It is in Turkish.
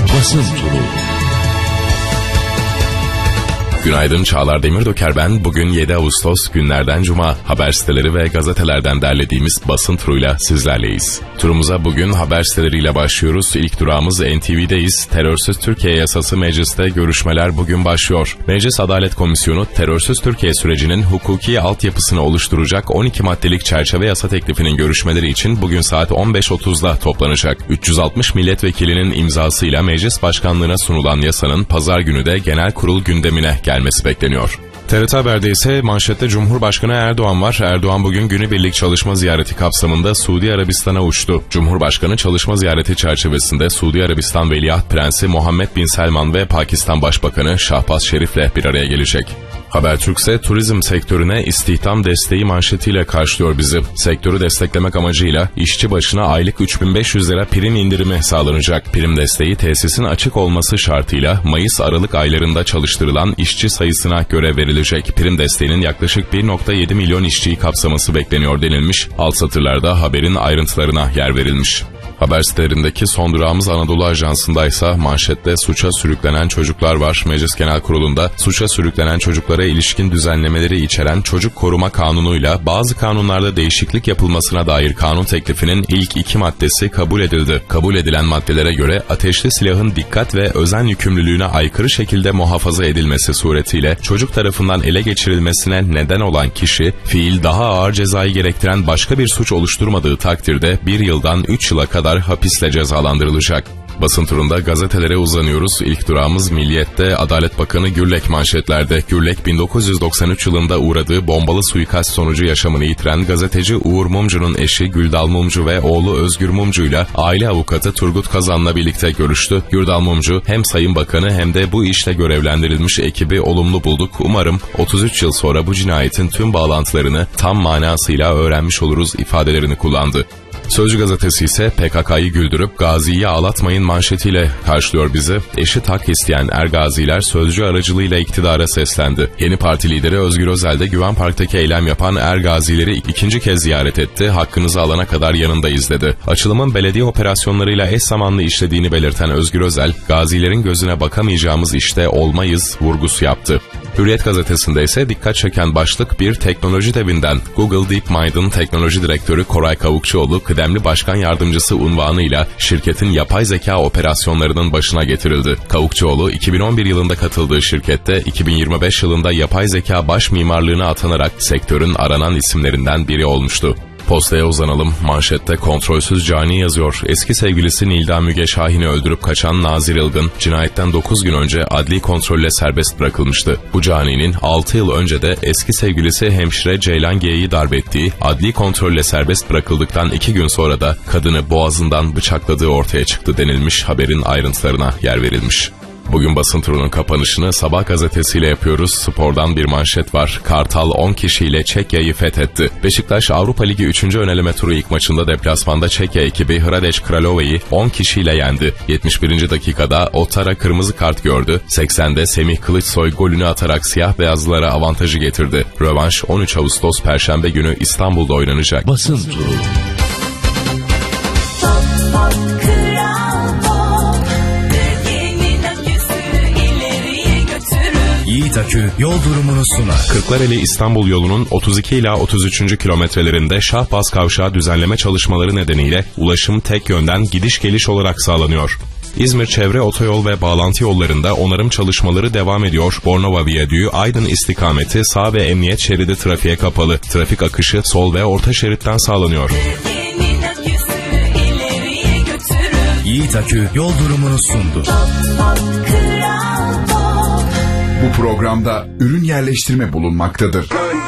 Basın Turu. Günaydın, Çağlar Demirdöker ben. Bugün 7 Ağustos günlerden Cuma. Haber siteleri ve gazetelerden derlediğimiz basın turuyla sizlerleyiz. Turumuza bugün haber siteleriyle başlıyoruz. İlk durağımız NTV'deyiz. Terörsüz Türkiye yasası mecliste görüşmeler bugün başlıyor. Meclis Adalet Komisyonu, terörsüz Türkiye sürecinin hukuki altyapısını oluşturacak 12 maddelik çerçeve yasa teklifinin görüşmeleri için bugün saat 15.30'da toplanacak. 360 milletvekilinin imzasıyla meclis başkanlığına sunulan yasanın pazar günü de genel kurul gündemine gelmesi bekleniyor. TRT Haber'de ise manşette Cumhurbaşkanı Erdoğan var. Erdoğan bugün günübirlik çalışma ziyareti kapsamında Suudi Arabistan'a uçtu. Cumhurbaşkanı çalışma ziyareti çerçevesinde Suudi Arabistan Veliaht Prensi Muhammed Bin Selman ve Pakistan Başbakanı Şahbaz Şerif'le bir araya gelecek. Habertürk ise turizm sektörüne istihdam desteği manşetiyle karşılıyor bizi. Sektörü desteklemek amacıyla işçi başına aylık 3.500 lira prim indirimi sağlanacak. Prim desteği tesisin açık olması şartıyla Mayıs-Aralık aylarında çalıştırılan işçi sayısına göre verilecek. Prim desteğinin yaklaşık 1.7 milyon işçiyi kapsaması bekleniyor denilmiş. Alt satırlarda haberin ayrıntılarına yer verilmiş. Haber sitelerindeki son durağımız Anadolu Ajansı'ndaysa manşette suça sürüklenen çocuklar var. Meclis Genel Kurulu'nda suça sürüklenen çocuklara ilişkin düzenlemeleri içeren Çocuk Koruma Kanunu'yla bazı kanunlarda değişiklik yapılmasına dair kanun teklifinin ilk 2 maddesi kabul edildi. Kabul edilen maddelere göre ateşli silahın dikkat ve özen yükümlülüğüne aykırı şekilde muhafaza edilmesi suretiyle çocuk tarafından ele geçirilmesine neden olan kişi, fiil daha ağır cezayı gerektiren başka bir suç oluşturmadığı takdirde 1 yıldan 3 yıla kadar hapisle cezalandırılacak. Basın turunda gazetelere uzanıyoruz. İlk durağımız Milliyet'te Adalet Bakanı Gürlek manşetlerde. Gürlek 1993 yılında uğradığı bombalı suikast sonucu yaşamını yitiren gazeteci Uğur Mumcu'nun eşi Güldal Mumcu ve oğlu Özgür Mumcu'yla aile avukatı Turgut Kazan'la birlikte görüştü. Güldal Mumcu hem Sayın Bakanı hem de bu işte görevlendirilmiş ekibi olumlu bulduk. Umarım 33 yıl sonra bu cinayetin tüm bağlantılarını tam manasıyla öğrenmiş oluruz ifadelerini kullandı. Sözcü gazetesi ise PKK'yı güldürüp Gazi'yi ağlatmayın manşetiyle karşılıyor bizi. Eşit hak isteyen Ergaziler Sözcü aracılığıyla iktidara seslendi. Yeni Parti lideri Özgür Özel de Güven Park'taki eylem yapan Ergazileri ikinci kez ziyaret etti. Hakkınızı alana kadar yanındayız dedi. Açılımın belediye operasyonlarıyla eş zamanlı işlediğini belirten Özgür Özel, Gazilerin gözüne bakamayacağımız işte olmayız vurgusu yaptı. Hürriyet gazetesinde ise dikkat çeken başlık bir teknoloji devinden. Google DeepMind'ın teknoloji direktörü Koray Kavukçuoğlu, kıdemli başkan yardımcısı unvanıyla şirketin yapay zeka operasyonlarının başına getirildi. Kavukçuoğlu, 2011 yılında katıldığı şirkette 2025 yılında yapay zeka baş mimarlığına atanarak sektörün aranan isimlerinden biri olmuştu. Postaya uzanalım. Manşette kontrolsüz cani yazıyor. Eski sevgilisi Nilda Müge Şahin'i öldürüp kaçan Nazir Ilgın, cinayetten 9 gün önce adli kontrolle serbest bırakılmıştı. Bu caninin 6 yıl önce de eski sevgilisi hemşire Ceylan G'yi darp ettiği, adli kontrolle serbest bırakıldıktan 2 gün sonra da kadını boğazından bıçakladığı ortaya çıktı denilmiş, haberin ayrıntılarına yer verilmiş. Bugün basın turunun kapanışını Sabah gazetesiyle yapıyoruz. Spordan bir manşet var. Kartal 10 kişiyle Çekya'yı fethetti. Beşiktaş Avrupa Ligi 3. öneleme turu ilk maçında deplasmanda Çekya ekibi Hradec Kralova'yı 10 kişiyle yendi. 71. dakikada Otara kırmızı kart gördü. 80'de Semih Kılıçsoy golünü atarak siyah beyazlılara avantajı getirdi. Rövanş 13 Ağustos Perşembe günü İstanbul'da oynanacak. Basın turu. Yiğit Akü yol durumunu sunar. Kırklareli İstanbul yolunun 32 ila 33. kilometrelerinde Şahbaz Kavşağı düzenleme çalışmaları nedeniyle ulaşım tek yönden gidiş geliş olarak sağlanıyor. İzmir çevre otoyol ve bağlantı yollarında onarım çalışmaları devam ediyor. Bornova Viyadüğü Aydın istikameti sağ ve emniyet şeridi trafiğe kapalı. Trafik akışı sol ve orta şeritten sağlanıyor. Yiğit Akü yol durumunu sundu. Bu programda ürün yerleştirme bulunmaktadır.